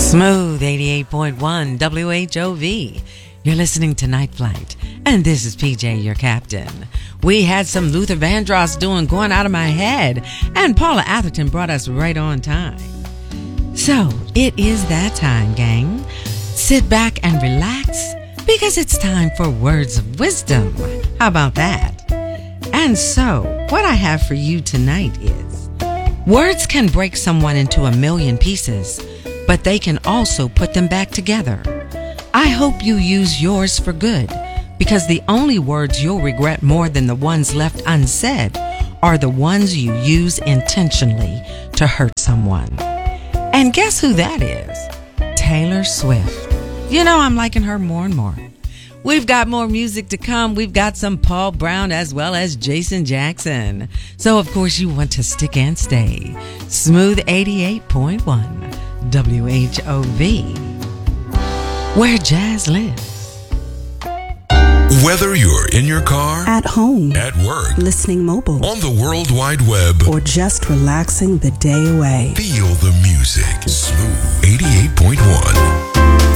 Smooth 88.1 WHOV. You're listening to Night Flight, and this is PJ, your captain. We had some Luther Vandross doing Going Out of My Head, and Paula Atherton brought us right on time. So, it is that time, gang. Sit back and relax, because it's time for Words of Wisdom. How about that? And so, what I have for you tonight is, words can break someone into a million pieces, but they can also put them back together. I hope you use yours for good, because the only words you'll regret more than the ones left unsaid are the ones you use intentionally to hurt someone. And guess who that is? Taylor Swift. You know, I'm liking her more and more. We've got more music to come. We've got some Paul Brown as well as Jason Jackson. So, of course, you want to stick and stay. Smooth 88.1 WHOV, where jazz lives. Whether you're in your car, at home, at work, listening mobile, on the World Wide Web, or just relaxing the day away, feel the music. Smooth 88.1.